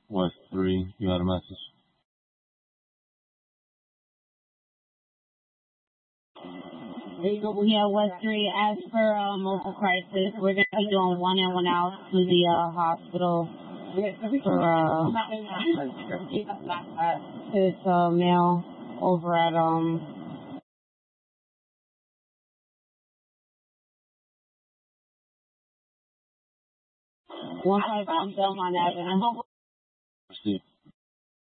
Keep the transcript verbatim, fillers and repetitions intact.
West three, you got a message. Yeah, West three, as for uh, multiple crisis, we're going to be doing one in, one out to the uh, hospital for, uh, it's a uh, male over at, um, one five one Belmont Avenue. Proceed.